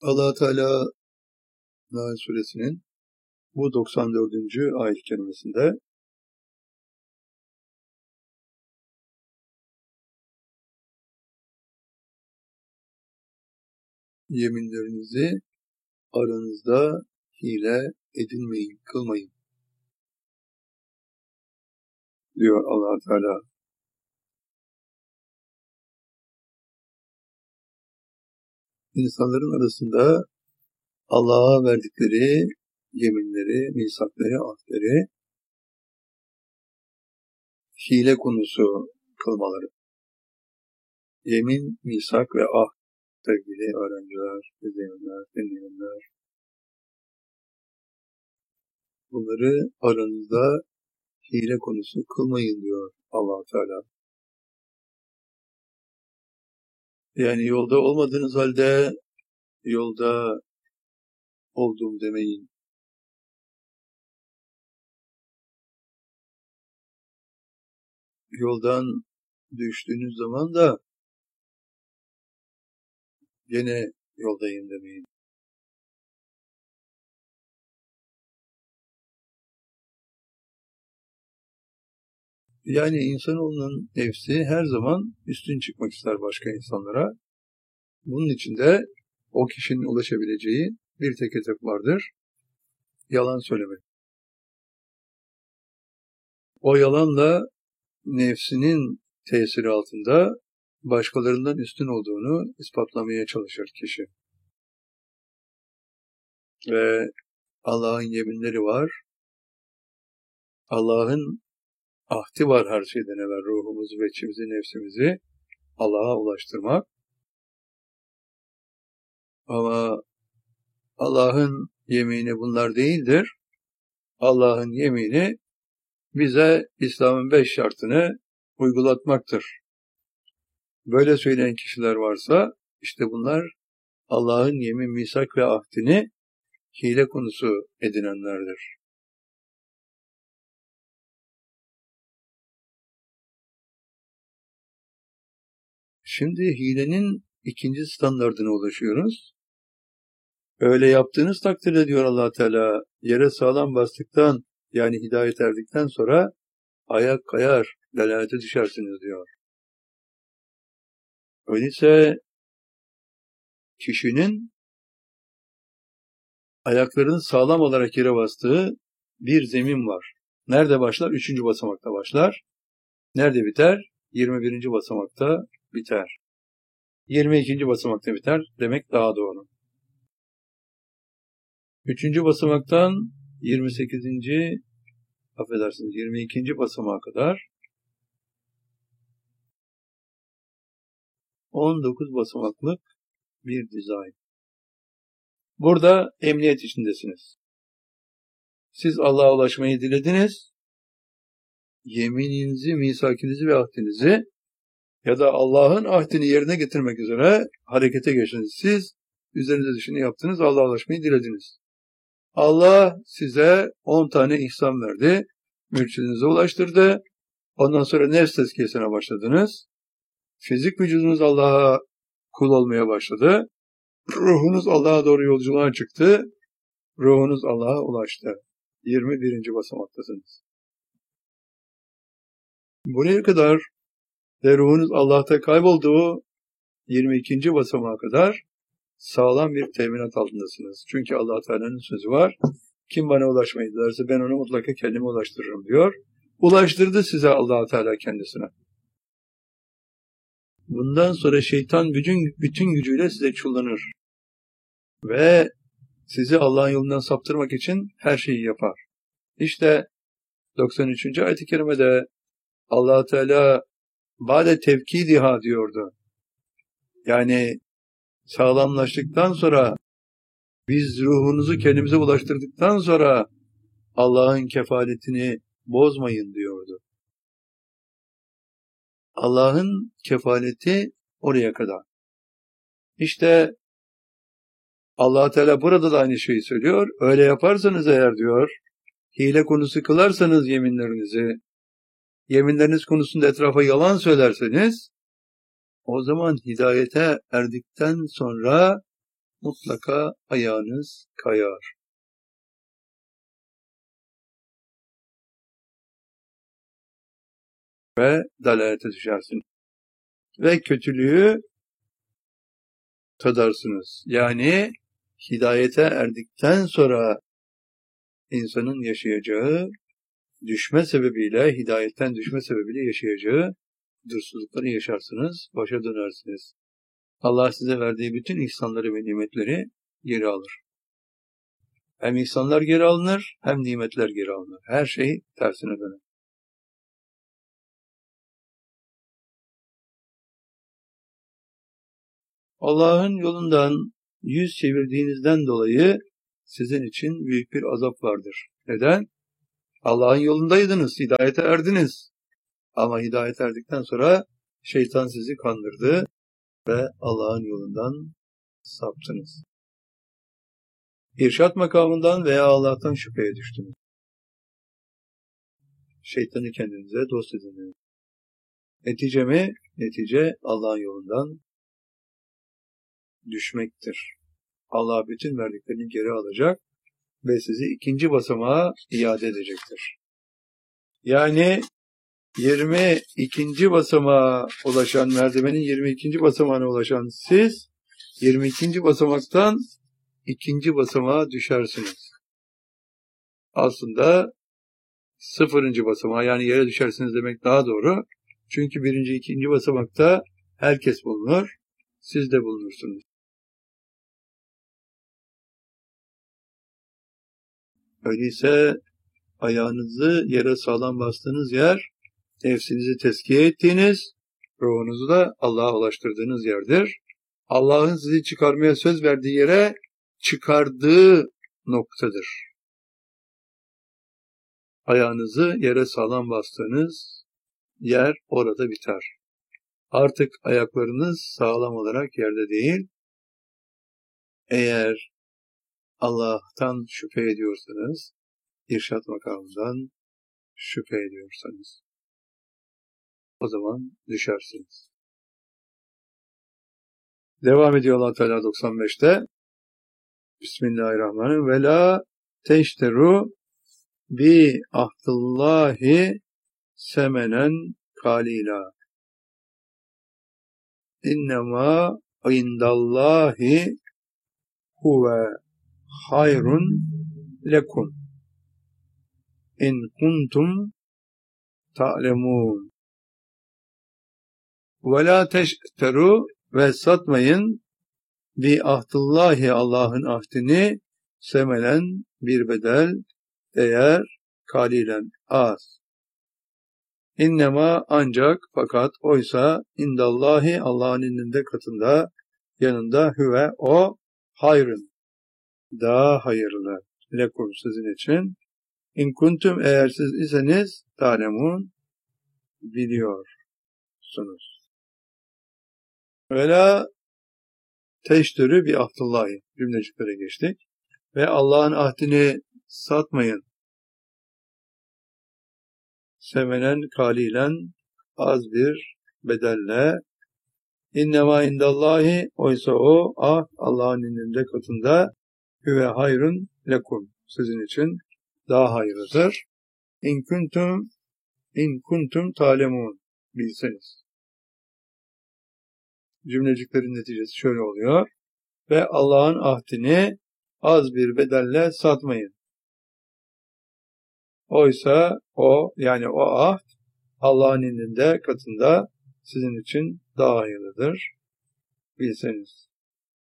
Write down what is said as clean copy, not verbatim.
Allah Teala Nahl Suresinin bu 94. ayet-i kerimesinde yeminlerinizi aranızda hile edinmeyin, kılmayın diyor Allah Teala. İnsanların arasında Allah'a verdikleri yeminleri, misakları, ahdleri hile konusu kılmaları. Yemin, misak ve ahd sevgili öğrenciler, izleyenler, dinleyenler. Bunları aranızda hile konusu kılmayın diyor Allah Teala. Yani yolda olmadığınız halde yolda oldum demeyin. Yoldan düştüğünüz zaman da gene yoldayım demeyin. Yani insanoğlunun nefsi her zaman üstün çıkmak ister başka insanlara. Bunun için de o kişinin ulaşabileceği bir tek hedef vardır. Yalan söylemek. O yalanla nefsinin tesiri altında başkalarından üstün olduğunu ispatlamaya çalışır kişi. Ve Allah'ın yeminleri var. Allah'ın ahdi var her şeyden evvel. Ruhumuzu ve içimizi, nefsimizi Allah'a ulaştırmak. Ama Allah'ın yemini bunlar değildir. Allah'ın yemini bize İslam'ın 5 şartını uygulatmaktır. Böyle söyleyen kişiler varsa işte bunlar Allah'ın yemin, misak ve ahdini hile konusu edinenlerdir. Şimdi hilenin ikinci standardına ulaşıyoruz. Öyle yaptığınız takdirde diyor Allah Teala, yere sağlam bastıktan yani hidayet erdikten sonra ayak kayar, delalete düşersiniz diyor. Öyleyse kişinin ayaklarının sağlam olarak yere bastığı bir zemin var. Nerede başlar? 3. basamakta başlar. Nerede biter? 21. basamakta biter. 22. basamakta biter demek daha doğru. 3. basamaktan 22. basamağa kadar 19 basamaklık bir dizayn. Burada emniyet içindesiniz. Siz Allah'a ulaşmayı dilediniz. Yemininizi, misakinizi ve ahdinizi ya da Allah'ın ahdini yerine getirmek üzere harekete geçtiniz. Siz üzerinize düşeni yaptınız, Allah'a ulaşmayı dilediniz. Allah size 10 tane ihsan verdi. Mürşidinize ulaştırdı. Ondan sonra nefs tezkiyesine başladınız. Fizik vücudunuz Allah'a kul olmaya başladı. Ruhunuz Allah'a doğru yolculuğa çıktı. Ruhunuz Allah'a ulaştı. 21. basamaktasınız. Buraya kadar ve ruhunuz Allah'ta kaybolduğu 22. basamağa kadar sağlam bir teminat altındasınız. Çünkü Allah Teala'nın sözü var. Kim bana ulaşmayı dilerse ben onu mutlaka kendime ulaştırırım diyor. Ulaştırdı size Allah Teala kendisine. Bundan sonra şeytan bütün gücüyle size çullanır. Ve sizi Allah'ın yolundan saptırmak için her şeyi yapar. İşte 93. ayet-i kerimede Allah Teala ba'de tevkidiha diyordu. Yani sağlamlaştıktan sonra biz ruhunuzu kendimize ulaştırdıktan sonra Allah'ın kefaletini bozmayın diyordu. Allah'ın kefaleti oraya kadar. İşte Allah Teala burada da aynı şeyi söylüyor. Öyle yaparsanız eğer diyor, hile konusu kılarsanız yeminleriniz konusunda etrafa yalan söylerseniz, o zaman hidayete erdikten sonra mutlaka ayağınız kayar. Ve dalalete düşersiniz. Ve kötülüğü tadarsınız. Yani hidayete erdikten sonra insanın yaşayacağı, düşme sebebiyle, hidayetten düşme sebebiyle yaşayacağı huzursuzlukları yaşarsınız, başa dönersiniz. Allah size verdiği bütün ihsanları ve nimetleri geri alır. Hem ihsanlar geri alınır, hem nimetler geri alınır. Her şey tersine döner. Allah'ın yolundan yüz çevirdiğinizden dolayı sizin için büyük bir azap vardır. Neden? Allah'ın yolundaydınız, hidayete erdiniz. Ama hidayet erdikten sonra şeytan sizi kandırdı ve Allah'ın yolundan saptınız. İrşad makamından veya Allah'tan şüpheye düştünüz. Şeytanı kendinize dost ediniz. Netice Allah'ın yolundan düşmektir. Allah bütün verdiklerini geri alacak ve sizi ikinci basamağa iade edecektir. Yani 22. basamağa ulaşan, merdivenin 22. basamağına ulaşan siz, 22. basamaktan ikinci basamağa düşersiniz. Aslında 0. basamağa, yani yere düşersiniz demek daha doğru. Çünkü 1. 2. basamakta herkes bulunur, siz de bulunursunuz. Öyleyse ayağınızı yere sağlam bastığınız yer, nefsinizi tezkiye ettiğiniz, ruhunuzu da Allah'a ulaştırdığınız yerdir. Allah'ın sizi çıkarmaya söz verdiği yere çıkardığı noktadır. Ayağınızı yere sağlam bastığınız yer orada biter. Artık ayaklarınız sağlam olarak yerde değil. Eğer Allah'tan şüphe ediyorsanız, irşad makamından şüphe ediyorsanız, o zaman düşersiniz. Devam ediyor Allah Teala 95'te. Bismillahirrahmanirrahim. Ve la teşteru bi ahdillahi semenen kalila. İnnemâ indallahi huve hayrun lekum. İn kuntum ta'lemûn. Ve la teşteru, ve satmayın, bi ahdillahi, Allah'ın ahdini, semelen, bir bedel, değer, kalilen, az. İnnema, ancak, fakat, oysa, indallahi, Allah'ın indinde, katında, yanında, hüve, o, hayrın, daha hayırlı, lekum, sizin için. İn kuntum, eğer siz iseniz, ta'lemun, biliyorsunuz. Vela teştürü bi ahdillahi, cümleciklere geçtik. Ve Allah'ın ahdini satmayın. Semenen kalilen, az bir bedelle. İnnemâ indallahi, oysa o Allah'ın indinde, katında, hüve hayrun lekum, sizin için daha hayırlıdır. İn kuntum ta'lemun, bilseniz. Cümleciklerin neticesi şöyle oluyor. Ve Allah'ın ahdini az bir bedelle satmayın. Oysa o, yani o ahd, Allah'ın indinde, katında sizin için daha hayırlıdır, bilseniz.